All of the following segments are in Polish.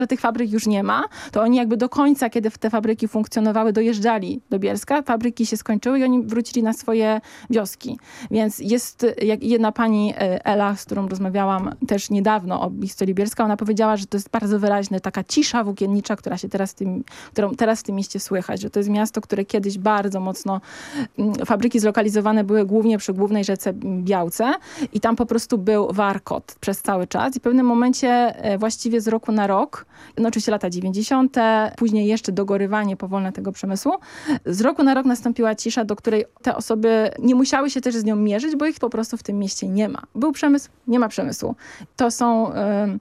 że tych fabryk już nie ma, to oni jakby do końca, kiedy te fabryki funkcjonowały, dojeżdżali do Bielska, fabryki się skończyły i oni wrócili na swoje wioski. Więc jest jak jedna pani Ela, z którą rozmawiałam też niedawno o historii Bielska, ona powiedziała, że to jest bardzo wyraźna taka cisza włókiennicza, którą teraz w tym mieście słychać, że to jest miasto, które kiedyś bardzo mocno, fabryki zlokalizowane były głównie przy głównej rzece Białce i tam po prostu był warkot przez cały czas i w pewnym momencie właściwie z roku na rok, no oczywiście lata 90., później jeszcze dogorywanie powolne tego przemysłu. Z roku na rok nastąpiła cisza, do której te osoby nie musiały się też z nią mierzyć, bo ich po prostu w tym mieście nie ma. Był przemysł, nie ma przemysłu. To są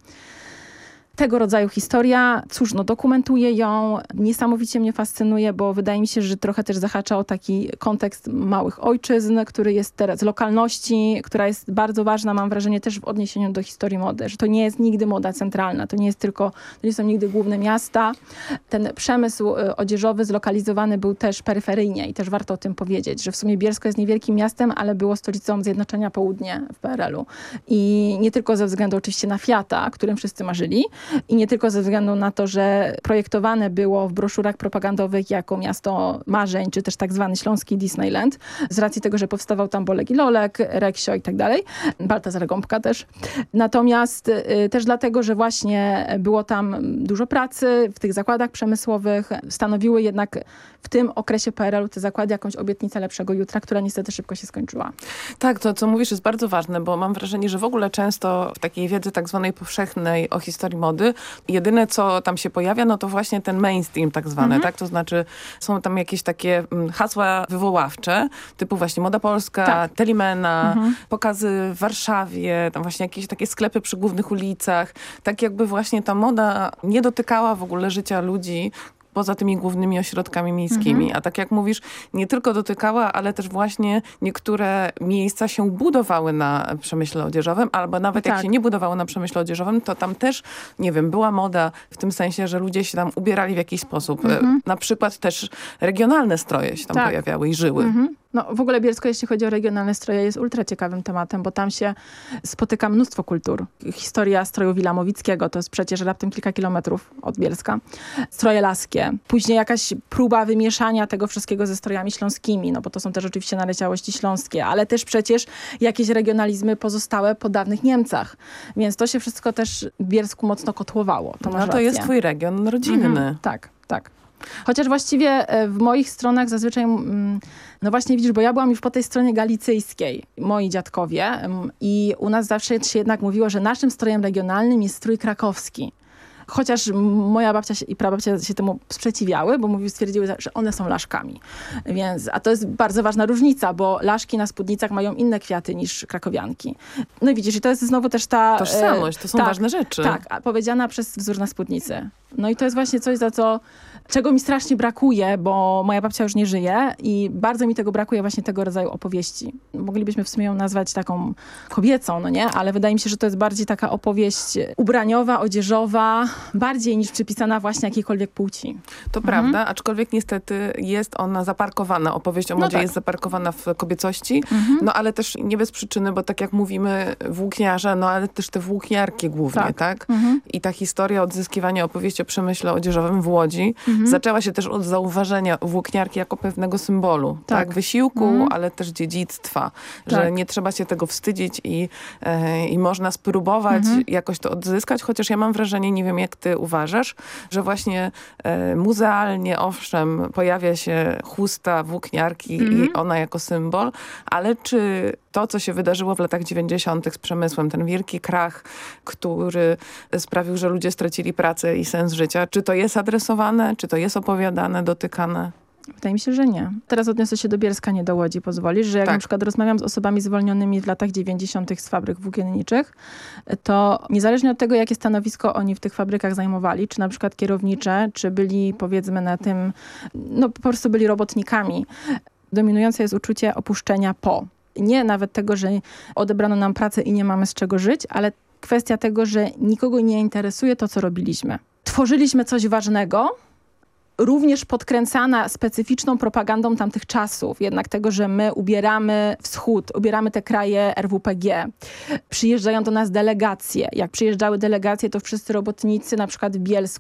tego rodzaju historia. Cóż, no dokumentuję ją. Niesamowicie mnie fascynuje, bo wydaje mi się, że trochę też zahacza o taki kontekst małych ojczyzn, który jest teraz, lokalności, która jest bardzo ważna, mam wrażenie, też w odniesieniu do historii mody, że to nie jest nigdy moda centralna, to nie są nigdy główne miasta. Ten przemysł odzieżowy zlokalizowany był też peryferyjnie i też warto o tym powiedzieć, że w sumie Bielsko jest niewielkim miastem, ale było stolicą Zjednoczenia Południa w PRL-u. I nie tylko ze względu oczywiście na Fiata, którym wszyscy marzyli, i nie tylko ze względu na to, że projektowane było w broszurach propagandowych jako miasto marzeń, czy też tak zwany śląski Disneyland, z racji tego, że powstawał tam Bolek i Lolek, Reksio i tak dalej, Baltazar Gąbka też. Natomiast też dlatego, że właśnie było tam dużo pracy w tych zakładach przemysłowych, stanowiły jednak w tym okresie PRL-u te zakłady jakąś obietnicę lepszego jutra, która niestety szybko się skończyła. Tak, to co mówisz jest bardzo ważne, bo mam wrażenie, że w ogóle często w takiej wiedzy tak zwanej powszechnej o historii mody, jedyne co tam się pojawia, no to właśnie ten mainstream tak zwany, tak? To znaczy są tam jakieś takie hasła wywoławcze, typu właśnie Moda Polska, tak. Telimena, pokazy w Warszawie, tam właśnie jakieś takie sklepy przy głównych ulicach. Tak jakby właśnie ta moda nie dotykała w ogóle życia ludzi, poza tymi głównymi ośrodkami miejskimi. A tak jak mówisz, nie tylko dotykała, ale też właśnie niektóre miejsca się budowały na przemyśle odzieżowym, albo nawet jak się nie budowało na przemyśle odzieżowym, to tam też, nie wiem, była moda w tym sensie, że ludzie się tam ubierali w jakiś sposób. Na przykład też regionalne stroje się tam pojawiały i żyły. No w ogóle Bielsko, jeśli chodzi o regionalne stroje, jest ultra ciekawym tematem, bo tam się spotyka mnóstwo kultur. Historia stroju Wilamowickiego to jest przecież raptem kilka kilometrów od Bielska. Stroje laskie. Później jakaś próba wymieszania tego wszystkiego ze strojami śląskimi, no bo to są też oczywiście naleciałości śląskie, ale też przecież jakieś regionalizmy pozostałe po dawnych Niemcach. Więc to się wszystko też w Bielsku mocno kotłowało. To no to jest twój region rodzinny. Tak. Chociaż właściwie w moich stronach zazwyczaj, no właśnie widzisz, bo ja byłam już po tej stronie galicyjskiej, moi dziadkowie, i u nas zawsze się jednak mówiło, że naszym strojem regionalnym jest strój krakowski. Chociaż moja babcia i prababcia się temu sprzeciwiały, bo stwierdziły, że one są laszkami. A to jest bardzo ważna różnica, bo laszki na spódnicach mają inne kwiaty niż krakowianki. No i widzisz, i to jest znowu też ta... Tożsamość, to są ważne rzeczy. Tak, powiedziana przez wzór na spódnicy. No i to jest właśnie coś, czego mi strasznie brakuje, bo moja babcia już nie żyje i bardzo mi tego brakuje, właśnie tego rodzaju opowieści. Moglibyśmy w sumie ją nazwać taką kobiecą, no nie? Ale wydaje mi się, że to jest bardziej taka opowieść ubraniowa, odzieżowa, bardziej niż przypisana właśnie jakiejkolwiek płci. To prawda, aczkolwiek niestety jest ona zaparkowana. Opowieść o modzie jest zaparkowana w kobiecości, no ale też nie bez przyczyny, bo tak jak mówimy włókniarze, no ale też te włókniarki głównie, tak? I ta historia odzyskiwania opowieści o przemyśle odzieżowym w Łodzi zaczęła się też od zauważenia włókniarki jako pewnego symbolu, tak? Wysiłku, ale też dziedzictwa, że nie trzeba się tego wstydzić i można spróbować jakoś to odzyskać, chociaż ja mam wrażenie, nie wiem jak ty uważasz, że właśnie muzealnie, owszem, pojawia się chusta włókniarki i ona jako symbol, ale czy to, co się wydarzyło w latach 90. z przemysłem, ten wielki krach, który sprawił, że ludzie stracili pracę i sens życia, czy to jest adresowane, czy to jest opowiadane, dotykane? Wydaje mi się, że nie. Teraz odniosę się do Bielska, nie do Łodzi, pozwolisz, że jak na przykład rozmawiam z osobami zwolnionymi w latach 90. z fabryk włókienniczych, to niezależnie od tego, jakie stanowisko oni w tych fabrykach zajmowali, czy na przykład kierownicze, czy byli powiedzmy na tym, no po prostu byli robotnikami, dominujące jest uczucie opuszczenia po. Nie nawet tego, że odebrano nam pracę i nie mamy z czego żyć, ale kwestia tego, że nikogo nie interesuje to, co robiliśmy. Tworzyliśmy coś ważnego, również podkręcana specyficzną propagandą tamtych czasów, jednak tego, że my ubieramy wschód, ubieramy te kraje RWPG. Przyjeżdżają do nas delegacje. Jak przyjeżdżały delegacje, to wszyscy robotnicy, na przykład w Bielsku,